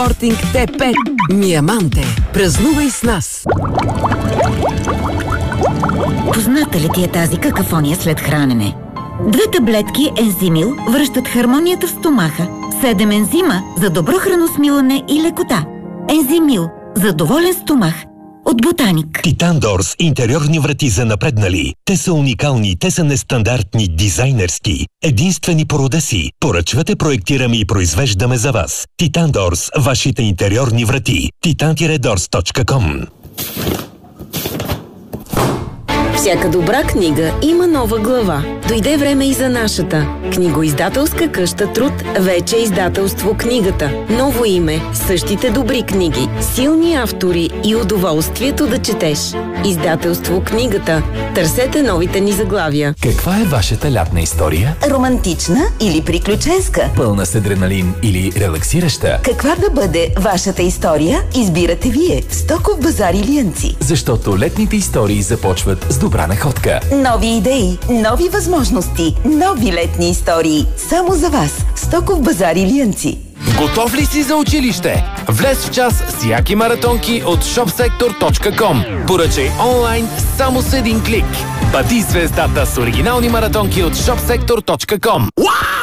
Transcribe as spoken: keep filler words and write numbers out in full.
Спортинг Т пет. Миаманте. Празнувай с нас! Позната ли ти е тази какафония след хранене? Две таблетки Ензимил връщат хармонията в стомаха. Седем ензима за добро храносмилане и лекота. Ензимил за доволен стомах. От Ботаник. Титандорс интериорни врати за напреднали. Те са уникални, те са нестандартни, дизайнерски. Единствени по рода си. Поръчвате, проектираме и произвеждаме за вас. Титандорс, вашите интериорни врати. титан дорс точка ком. Всяка добра книга има нова глава. Дойде време и за нашата. Книгоиздателска къща Труд вече е издателство Книгата. Ново име, същите добри книги, силни автори и удоволствието да четеш. Издателство Книгата. Търсете новите ни заглавия. Каква е вашата лятна история? Романтична или приключенска? Пълна с адреналин или релаксираща? Каква да бъде вашата история, избирате вие в Стоков базар Илиянци. Защото летните истории започват с добра находка. Нови идеи, нови възможности, нови летни истории. Само за вас. Стоков базар Илиянци. Готов ли си за училище? Влез в час с яки маратонки от шопсектор точка ком. Поръчай онлайн само с един клик. Бъди звездата с оригинални маратонки от шопсектор точка ком.